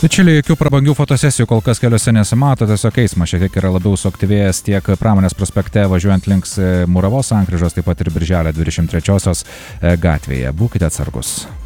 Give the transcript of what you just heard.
Čilėje jokių prabangių fotosesijų kol kas keliuose nesimato, tiesiog eismas šiek tiek yra labiau suaktyvėjęs tiek Pramonės prospekte važiuojant links Muravos sankryžos, taip pat ir Birželio 23 gatvėje. Būkite atsargus.